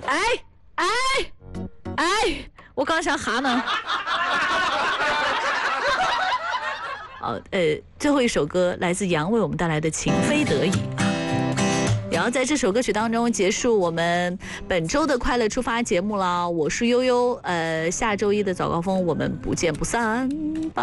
我刚想哈呢。最后一首歌来自杨为我们带来的《情非得已》。然后在这首歌曲当中结束我们本周的快乐出发节目了。我是悠悠，下周一的早高峰我们不见不散。